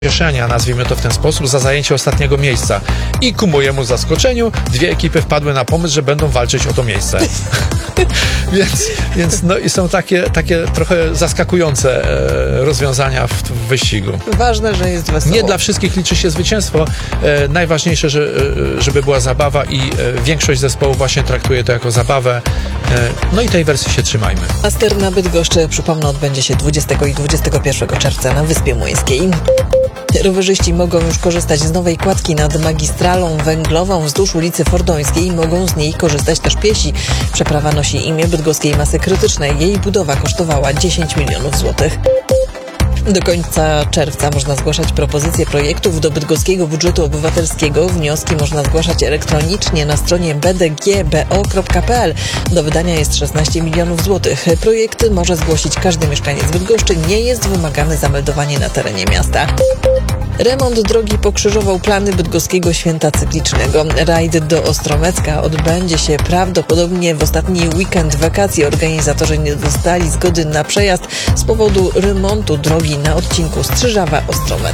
zawieszenia, nazwijmy to w ten sposób, za zajęcie ostatniego miejsca. I ku mojemu zaskoczeniu 2 ekipy wpadły na pomysł, że będą walczyć o to miejsce. Więc no i są takie trochę zaskakujące rozwiązania w wyścigu. Ważne, że jest wesoło. Nie dla wszystkich liczy się zwycięstwo. Najważniejsze, żeby była zabawa i większość zespołów właśnie traktuje to jako zabawę. No i tej wersji się trzymajmy. Master na Bydgoszczy, przypomnę, odbędzie się 20 i 21 czerwca na Wyspie Młyńskiej. Rowerzyści mogą już korzystać z nowej kładki nad magistralą węglową wzdłuż ulicy Fordońskiej. Mogą z niej korzystać też piesi. Przeprawa nosi imię bydgoskiej masy krytycznej. Jej budowa kosztowała 10 milionów złotych. Do końca czerwca można zgłaszać propozycje projektów do bydgoskiego budżetu obywatelskiego. Wnioski można zgłaszać elektronicznie na stronie bdgbo.pl. Do wydania jest 16 milionów złotych. Projekty może zgłosić każdy mieszkaniec Bydgoszczy. Nie jest wymagane zameldowanie na terenie miasta. Remont drogi pokrzyżował plany bydgoskiego święta cyklicznego. Rajd do Ostromecka odbędzie się prawdopodobnie w ostatni weekend wakacji. Organizatorzy nie dostali zgody na przejazd z powodu remontu drogi na odcinku Strzyżawa-Ostromec.